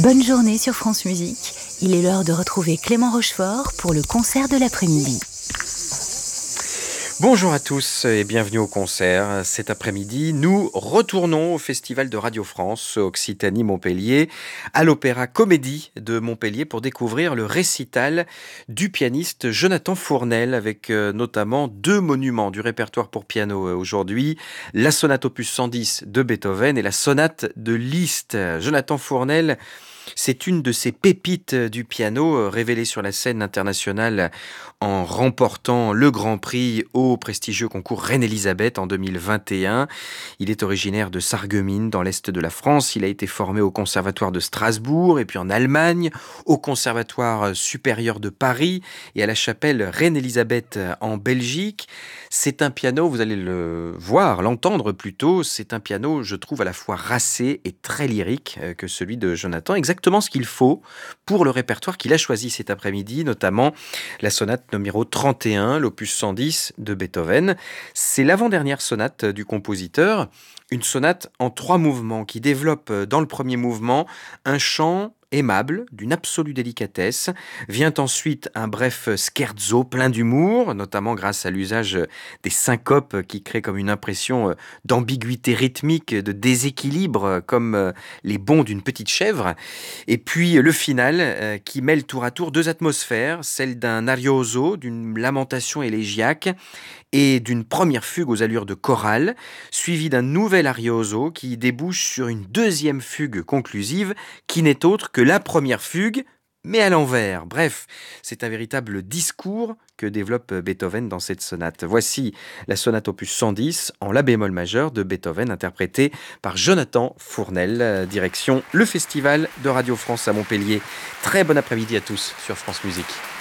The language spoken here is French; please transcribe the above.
Bonne journée sur France Musique. Il est l'heure de retrouver Clément Rochefort pour le concert de l'après-midi. Bonjour à tous et bienvenue au concert. Cet après-midi, nous retournons au Festival de Radio France Occitanie-Montpellier, à l'Opéra Comédie de Montpellier pour découvrir le récital du pianiste Jonathan Fournel avec notamment deux monuments du répertoire pour piano aujourd'hui, la sonate opus 110 de Beethoven et la sonate de Liszt. Jonathan Fournel, c'est une de ces pépites du piano révélée sur la scène internationale en remportant le Grand Prix au prestigieux concours Reine-Élisabeth en 2021. Il est originaire de Sarreguemines dans l'est de la France. Il a été formé au Conservatoire de Strasbourg et puis en Allemagne, au Conservatoire supérieur de Paris et à la chapelle Reine-Élisabeth en Belgique. C'est un piano, vous allez le voir, l'entendre plutôt, c'est un piano, je trouve, à la fois racé et très lyrique que celui de Jonathan. Exactement ce qu'il faut pour le répertoire qu'il a choisi cet après-midi, notamment la sonate numéro 31, l'opus 110 de Beethoven. C'est l'avant-dernière sonate du compositeur, une sonate en 3 mouvements qui développe dans le premier mouvement un chant aimable, d'une absolue délicatesse. Vient ensuite un bref scherzo plein d'humour, notamment grâce à l'usage des syncopes qui créent comme une impression d'ambiguïté rythmique, de déséquilibre, comme les bonds d'une petite chèvre. Et puis le final qui mêle tour à tour 2 atmosphères, celle d'un arioso, d'une lamentation élégiaque, et d'une première fugue aux allures de chorale, suivie d'un nouvel arioso qui débouche sur une deuxième fugue conclusive qui n'est autre que la première fugue, mais à l'envers. Bref, c'est un véritable discours que développe Beethoven dans cette sonate. Voici la sonate opus 110 en la bémol majeur de Beethoven, interprétée par Jonathan Fournel, direction le Festival de Radio France à Montpellier. Très bon après-midi à tous sur France Musique.